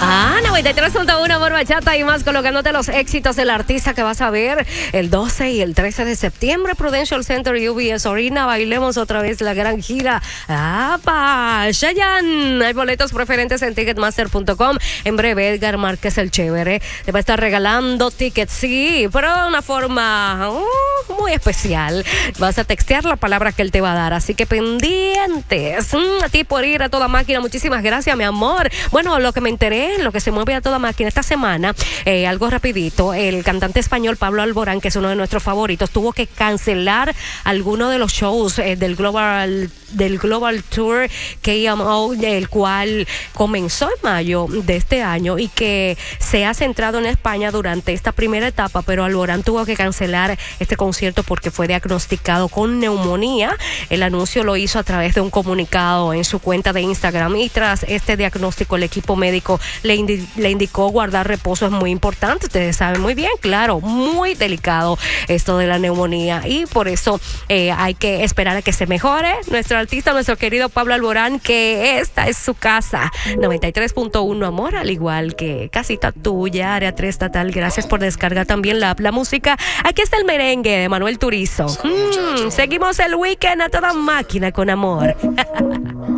93.1 por Bachata y más, colocándote los éxitos del artista que vas a ver el 12 y el 13 de septiembre. Prudential Center y UBS Arena. Bailemos otra vez la gran gira. ¡Apa! Chayanne. Hay boletos preferentes en Ticketmaster.com. En breve, Edgar Márquez el Chévere te va a estar regalando tickets, sí, pero de una forma muy especial. Vas a textear la palabra que él te va a dar, así que pendientes. A ti por ir a toda máquina. Muchísimas gracias, mi amor. Bueno, lo que me enteré, lo que se mueve a toda máquina esta semana, algo rapidito, el cantante español Pablo Alborán, que es uno de nuestros favoritos, tuvo que cancelar algunos de los shows del Global Tour KMO, el cual comenzó en mayo de este año y que se ha centrado en España durante esta primera etapa, pero Alborán tuvo que cancelar este concierto porque fue diagnosticado con neumonía. El anuncio lo hizo a través de un comunicado en su cuenta de Instagram y tras este diagnóstico el equipo médico le indicó guardar reposo. Es muy importante, ustedes saben muy bien, claro, muy delicado esto de la neumonía y por eso hay que esperar a que se mejore nuestro artista, nuestro querido Pablo Alborán, que esta es su casa. 93.1 amor, al igual que casita tuya, área 3 estatal. Gracias por descargar también la música. Aquí está el merengue de Manuel Turizo. Seguimos el weekend a toda máquina con amor.